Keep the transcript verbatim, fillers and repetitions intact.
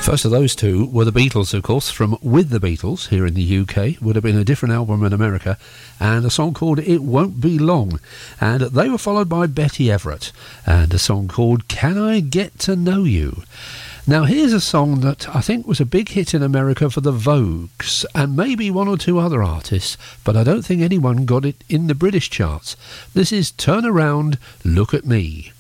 First of those two were the Beatles, of course, from With the Beatles here in the U K. Would have been a different album in America, and a song called It Won't Be Long. And they were followed by Betty Everett and a song called Can I Get to Know You? Now here's a song that I think was a big hit in America for the Vogues and maybe one or two other artists, but I don't think anyone got it in the British charts. This is Turn Around, Look at Me.